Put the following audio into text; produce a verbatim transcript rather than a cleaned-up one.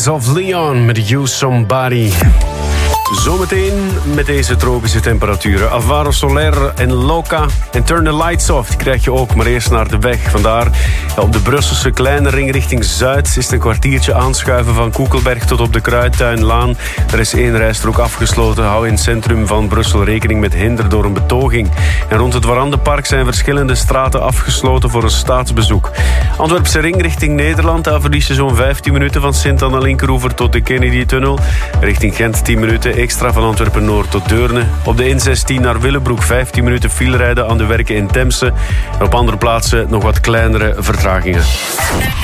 Kings of Leon met You Somebody. Zometeen met deze tropische temperaturen. Alvaro Soler en Loca en Turn the Lights Off. Die krijg je ook, maar eerst naar de weg. Vandaar ja, op de Brusselse kleine ring richting Zuid is het een kwartiertje aanschuiven van Koekelberg tot op de Kruidtuinlaan. Er is één rijstrook afgesloten. Hou in het centrum van Brussel rekening met hinder door een betoging. En rond het Warandenpark zijn verschillende straten afgesloten voor een staatsbezoek. Antwerpse ring richting Nederland. Daar verlies je zo'n vijftien minuten van Sint-Anna-Linkeroever tot de Kennedy-tunnel. Richting Gent tien minuten extra van Antwerpen-Noord tot Deurne. Op de N zestien naar Willebroek vijftien minuten filerijden aan de werken in Temse. En op andere plaatsen nog wat kleinere vertragingen.